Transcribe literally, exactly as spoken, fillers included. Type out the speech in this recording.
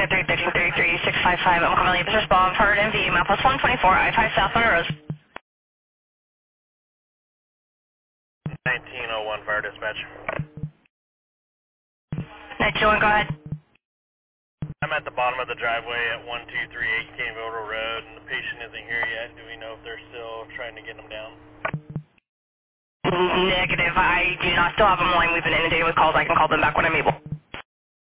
at three thirteen thirty-three six five five. I'm calling you. This is Bob. Heard M V. Map plus one twenty-four. I five South Monroe Rose. nineteen oh one Fire Dispatch. nineteen oh one, go ahead. I'm at the bottom of the driveway at one two three eight Caneville Road, and the patient isn't here yet. Do we know if they're still trying to get him down? Negative. I do not still have them line. We've been inundated with calls. I can call them back when I'm able.